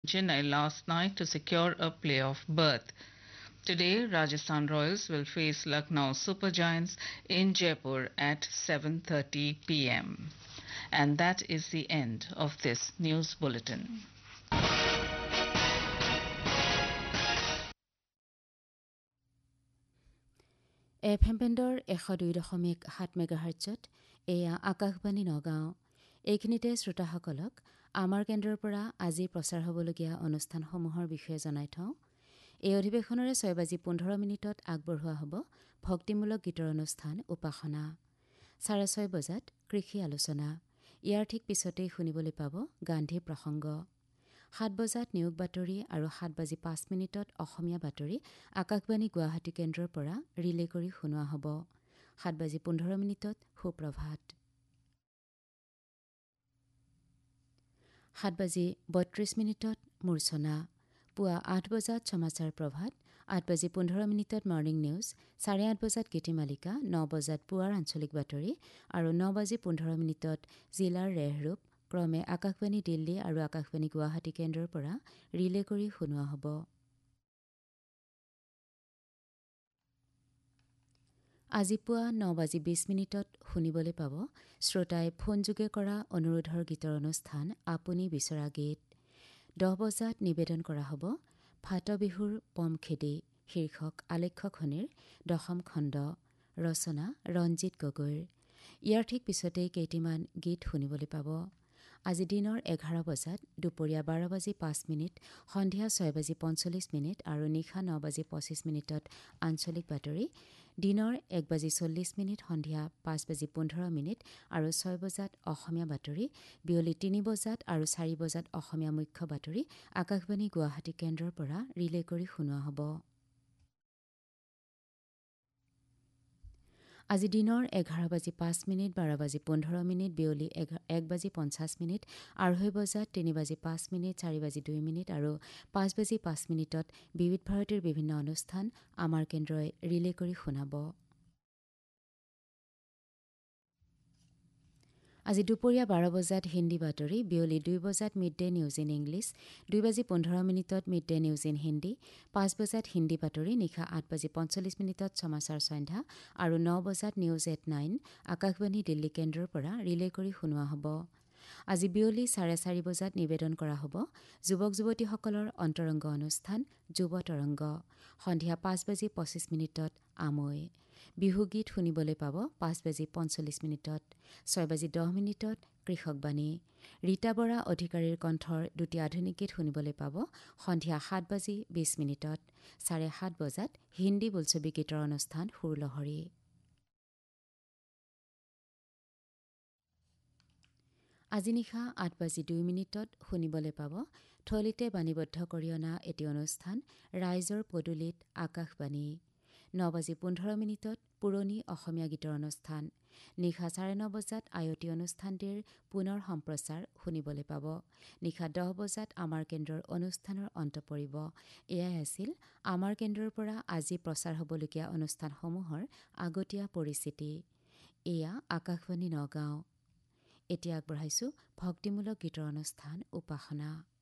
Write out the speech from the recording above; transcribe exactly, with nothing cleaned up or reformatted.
Chennai last night to secure a playoff berth. Today, Rajasthan Royals will face Lucknow Super Giants in Jaipur at seven thirty p m. And that is the end of this news bulletin. F M বেণ্ডৰ এশ দুই দশমিক সাত মেগাহাৰ্টছত এয়া আকাশবাণী নগাঁও। এইখিনিতে শ্ৰোতাসকলক আমাৰ কেন্দ্ৰৰ পৰা আজি প্ৰচাৰ হ'বলগীয়া অনুষ্ঠানসমূহৰ বিষয়ে জনাই থওঁ। এই অধিৱেশনৰে ছয় বাজি পোন্ধৰ মিনিটত আগবঢ়োৱা হ'ব ভক্তিমূলক গীতৰ অনুষ্ঠান উপাসনা। চাৰে ছয় বজাত কৃষি আলোচনা। ইয়াৰ ঠিক পিছতেই শুনিবলৈ পাব গান্ধী প্ৰসংগ। সাত বজাত নিয়োগ বাতৰি আৰু সাত বাজি পাঁচ মিনিটত অসমীয়া বাতৰি আকাশবাণী গুৱাহাটী কেন্দ্ৰৰ পৰা ৰিলে কৰি শুনোৱা হ'ব। সাত বাজি পোন্ধৰ মিনিটত সুপ্ৰভাত। সাত বাজি বত্ৰিছ মিনিটত মূৰ্ছনা। পুৱা আঠ বজাত সমাচাৰ প্ৰভাত। আঠ বাজি পোন্ধৰ মিনিটত মৰ্ণিং নিউজ। চাৰে আঠ বজাত গীতিমালিকা। ন বজাত পুৱাৰ আঞ্চলিক বাতৰি আৰু ন বাজি পোন্ধৰ মিনিটত জিলাৰ ৰেহৰূপ ক্ৰমে আকাশবাণী দিল্লী আৰু আকাশবাণী গুৱাহাটী কেন্দ্ৰৰ পৰা ৰিলে কৰি শুনোৱা হ'ব। আজি পুৱা ন বাজি বিছ মিনিটত শুনিবলৈ পাব শ্ৰোতাই ফোনযোগে কৰা অনুৰোধৰ গীতৰ অনুষ্ঠান আপুনি বিচৰা গীত। দহ বজাত নিবেদন কৰা হ'ব ফাট বিহুৰ পম খেদি শীৰ্ষক আলেখ্যখনিৰ দশম খণ্ড। ৰচনা ৰঞ্জিত গগৈৰ। ইয়াৰ ঠিক পিছতেই কেইটিমান গীত শুনিবলৈ পাব। আজি দিনৰ এঘাৰ বজাত, দুপৰীয়া বাৰ বাজি পাঁচ মিনিট, সন্ধিয়া ছয় বাজি পঞ্চল্লিছ মিনিট আৰু নিশা ন বাজি পঁচিছ মিনিটত আঞ্চলিক বাতৰি। দিনৰ এক বাজি চল্লিছ মিনিট, সন্ধিয়া পাঁচ বাজি পোন্ধৰ মিনিট আৰু ছয় বজাত অসমীয়া বাতৰি। বিয়লি তিনি বজাত আৰু চাৰি বজাত অসমীয়া মুখ্য বাতৰি আকাশবাণী গুৱাহাটী কেন্দ্ৰৰ পৰা ৰিলে কৰি শুনোৱা হ'ব। আজি দিনৰ এঘাৰ বাজি পাঁচ মিনিট, বাৰ বাজি পোন্ধৰ মিনিট, বিয়লি এক বাজি পঞ্চাছ মিনিট, আঢ়ৈ বজাত, তিনি বাজি পাঁচ মিনিট, চাৰি বাজি দুই মিনিট আৰু পাঁচ বাজি পাঁচ মিনিটত বিবিধ ভাৰতীৰ বিভিন্ন অনুষ্ঠান আমাৰ কেন্দ্ৰই ৰিলে কৰি শুনাব। আজি দুপৰীয়া বাৰ বজাত হিন্দী বাতৰি। বিয়লি দুই বজাত mid day news in English. দুই বাজি পোন্ধৰ মিনিটত mid day news in Hindi. পাঁচ বজাত হিন্দী বাতৰি। নিশা আঠ বাজি পঞ্চল্লিছ মিনিটত সমাচাৰ সন্ধ্যা আৰু ন বজাত news at nine Akashvani Delhi কেন্দ্ৰৰ পৰা ৰিলে কৰি শুনোৱা হ'ব। আজি বিয়লি চাৰে চাৰি বজাত নিবেদন কৰা হ'ব যুৱক যুৱতীসকলৰ অন্তৰংগ অনুষ্ঠান যুৱ তৰংগ। সন্ধিয়া পাঁচ বাজি পঁচিছ মিনিটত আমৈ। বিহুগীত শুনিবলৈ পাব পাঁচ বাজি পঞ্চল্লিছ মিনিটত। ছয় বাজি দহ মিনিটত কৃষকবাণী। ৰীতা বৰা অধিকাৰীৰ কণ্ঠৰ দুটি আধুনিক গীত শুনিবলৈ পাব সন্ধিয়া সাত বাজি বিছ মিনিটত। চাৰে সাত বজাত হিন্দী বোলছবি গীতৰ অনুষ্ঠান সুৰলহৰী। আজি নিশা আঠ বাজি দুই মিনিটত শুনিবলৈ পাব থলিতে বাণীবদ্ধ কৰি অনা এটি অনুষ্ঠান ৰাইজৰ পদূলিত আকাশবাণী। ন বাজি পোন্ধৰ মিনিটত পুৰণি অসমীয়া গীতৰ অনুষ্ঠান। নিশা চাৰে ন বজাত আয়তী অনুষ্ঠানটিৰ পুনৰ সম্প্ৰচাৰ শুনিবলৈ পাব। নিশা দহ বজাত আমাৰ কেন্দ্ৰৰ অনুষ্ঠানৰ অন্ত পৰিব। এয়াই আছিল আমাৰ কেন্দ্ৰৰ পৰা আজি প্ৰচাৰ হ'বলগীয়া অনুষ্ঠানসমূহৰ আগতীয়া পৰিচিতি। এয়া আকাশবাণী নগাঁও। এতিয়া আগবঢ়াইছো ভক্তিমূলক গীতৰ অনুষ্ঠান উপাসনা।